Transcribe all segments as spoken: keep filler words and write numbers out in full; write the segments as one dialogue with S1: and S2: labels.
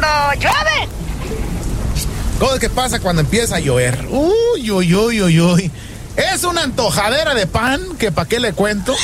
S1: cuando llueve.
S2: ¿Cómo es que pasa cuando empieza a llover? Uy, uy, uy, uy, uy. Es una antojadera de pan que pa' qué le cuento.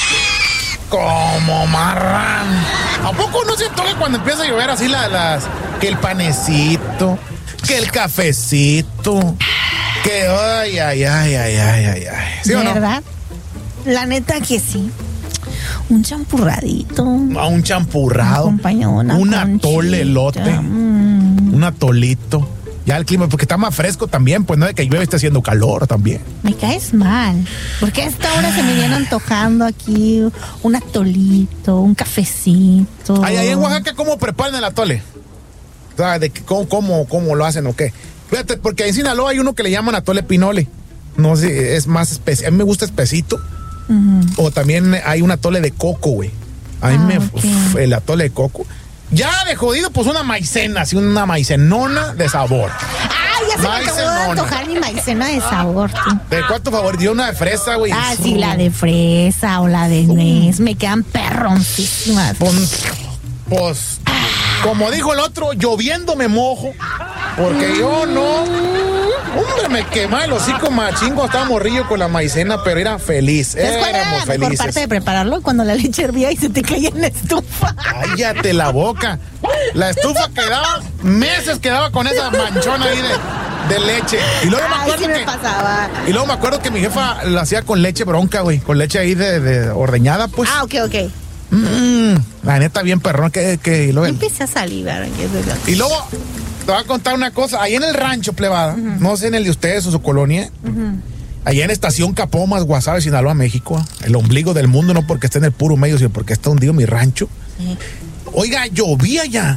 S2: Como marrán. ¿A poco no se antoja cuando empieza a llover así la, las... que el panecito, que el cafecito, que ay, ay, ay, ay, ay, ay, ay. ¿Sí o no?
S3: ¿Verdad? La neta que sí. Un champurradito.
S2: A un champurrado.
S3: Acompañado una
S2: un
S3: conchita.
S2: atole elote.
S3: Mm.
S2: Un atolito. Ya el clima, porque está más fresco también, pues no de que llueve esté haciendo calor también.
S3: Me caes mal. Porque a esta hora se me viene antojando aquí un atolito, un cafecito.
S2: Ay, ahí en Oaxaca, ¿cómo preparan el atole? O sea, de que, cómo, cómo, cómo lo hacen o qué. Fíjate, porque en Sinaloa hay uno que le llaman atole pinole. No sé, es más especie. A mí me gusta espesito. Uh-huh. O también hay un atole de coco, güey. A mí
S3: ah,
S2: me.
S3: Okay.
S2: Uf, el atole de coco. Ya de jodido, pues una maicena, así una maicenona de sabor.
S3: ¡Ay, ya se me acabó de antojar mi maicena de sabor, tú!
S2: ¿De cuánto favor? Dio una de fresa, güey.
S3: Ah, sí, la de fresa o la de nuez. Me quedan perroncísimas.
S2: Pues, pues como dijo el otro, lloviendo me mojo. Porque yo no. Hombre, me quemaba el hocico machingo, estaba morrillo con la maicena, pero era feliz. Éramos
S3: era la
S2: felices.
S3: mejor parte de prepararlo? Cuando la leche hervía y se te caía en la estufa.
S2: Cállate la boca. La estufa quedaba, meses quedaba con esa manchona ahí de, de leche. Y luego me acuerdo
S3: Ay, sí me
S2: que.
S3: pasaba.
S2: Y luego me acuerdo que mi jefa la hacía con leche bronca, güey. Con leche ahí de, de ordeñada, pues.
S3: Ah, ok, ok.
S2: Mm, la neta, bien perrón. Que, que, y luego,
S3: Yo empecé a salivar.
S2: Y luego. Te voy a contar una cosa, ahí en el rancho, plebada, uh-huh. no sé en el de ustedes o su colonia, uh-huh. allá en Estación Capomas, Guasave, Sinaloa, México, el ombligo del mundo, no porque esté en el puro medio, sino porque está hundido mi rancho. Sí. Oiga, llovía ya.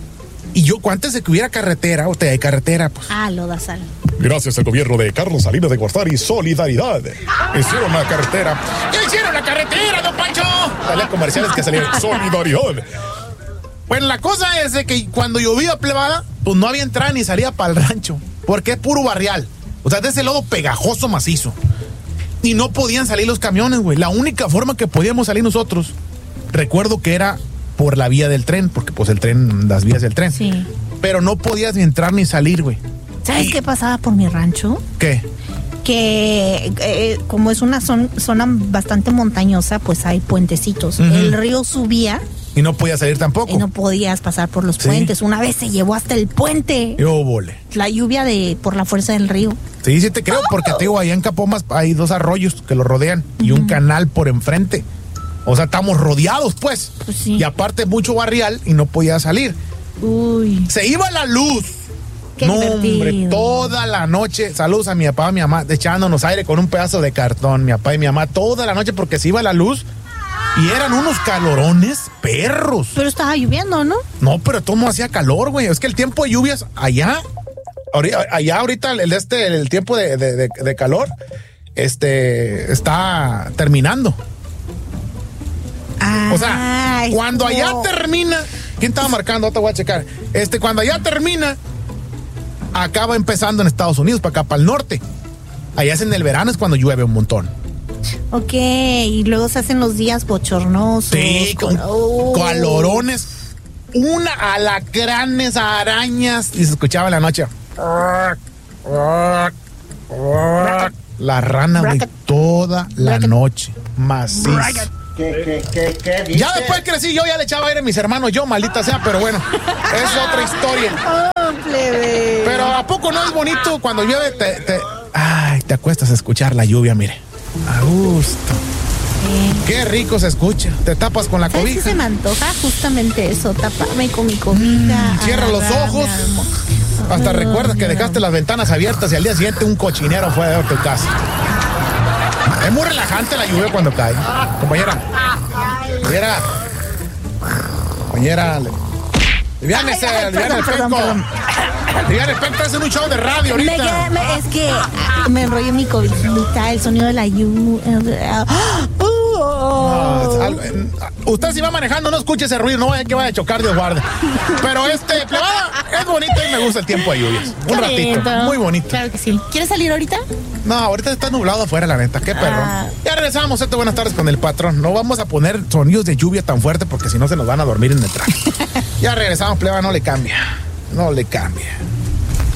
S2: Y yo, antes de que hubiera carretera, o sea, hay carretera, pues.
S3: Ah, loda sal.
S4: Gracias al gobierno de Carlos Salinas de Gortari, Solidaridad. Hicieron la carretera.
S2: ¿Qué hicieron la carretera, don Pancho?
S4: Dale comerciales que salieron. Solidaridad.
S2: Bueno, la cosa es de que cuando llovía, plebada, pues no había entrada ni salida para el rancho, porque es puro barrial, o sea, de ese lodo pegajoso macizo, y no podían salir los camiones, güey. La única forma que podíamos salir nosotros, recuerdo que era por la vía del tren, porque pues el tren, las vías del tren,
S3: sí.
S2: Pero no podías ni entrar ni salir, güey.
S3: ¿Sabes
S2: y...
S3: qué pasaba por mi rancho?
S2: ¿Qué?
S3: Que eh, como es una zona, zona bastante montañosa, pues hay puentecitos. Uh-huh. El río subía.
S2: Y no podías salir tampoco.
S3: Y no podías pasar por los ¿Sí? puentes. Una vez se llevó hasta el puente.
S2: Yo vole.
S3: La lluvia de por la fuerza del río.
S2: Sí, sí te creo, oh. porque te digo, allá en Capomas hay dos arroyos que lo rodean uh-huh. y un canal por enfrente. O sea, estamos rodeados, pues.
S3: pues sí.
S2: Y aparte mucho barrial y no podía salir.
S3: Uy.
S2: Se iba la luz.
S3: Qué
S2: no,
S3: divertido.
S2: Hombre, toda la noche. Saludos a mi papá, a mi mamá, echándonos aire con un pedazo de cartón. Mi papá y mi mamá, toda la noche porque se iba la luz. Y eran unos calorones perros.
S3: Pero estaba lloviendo, ¿no?
S2: No, pero todo no hacía calor, güey. Es que el tiempo de lluvias allá, allá ahorita el este, el tiempo de, de, de, de calor, este, está terminando.
S3: Ay,
S2: o sea, cuando allá
S3: no.
S2: termina, ¿quién estaba marcando? Te voy a checar. Este, cuando allá termina, acaba empezando en Estados Unidos, para acá, para el norte. Allá es en el verano, es cuando llueve un montón.
S3: Ok, y luego se hacen los días bochornosos.
S2: Sí, con oh. calorones, una alacranes, arañas, y se escuchaba en la noche. La rana, güey, toda la noche, maciza.
S5: ¿Qué, qué, qué, qué dice?
S2: Ya después crecí, yo ya le echaba aire a mis hermanos, yo, maldita sea, pero bueno, es otra historia.
S3: Oh, plebe.
S2: Pero ¿a poco no es bonito cuando llueve? Te, te, ay, te acuestas a escuchar la lluvia, mire. A gusto. Sí. Qué rico se escucha. Te tapas con la
S3: ¿Sabes
S2: cobija.
S3: qué se me antoja? Justamente eso, taparme con mi cobija.
S2: Mm, cierra los ojos. Hasta oh, recuerdas que dejaste las ventanas abiertas y al día siguiente un cochinero fue de tu casa. Es muy relajante la lluvia cuando cae. Compañera. Compañera. Compañera. Liviane, Liviane el Penco. Liviane el Penco es un show de radio ahorita.
S3: Me quedé, me, es que me enrollé mi cobijita, el sonido de la lluvia. Oh.
S2: No, usted si va manejando no escuche ese ruido, no vaya que vaya a chocar, Dios guarde. Pero este, plebada, es bonito y me gusta el tiempo de lluvias. Un ratito,
S3: bonito.
S2: Muy bonito.
S3: Claro que sí. ¿Quieres salir ahorita?
S2: No, ahorita está nublado afuera, la neta, qué perro. Ah. Ya regresamos, este buenas tardes con el patrón. No vamos a poner sonidos de lluvia tan fuerte porque si no se nos van a dormir en el traje. Ya regresamos, plebada, no le cambia. no le cambia.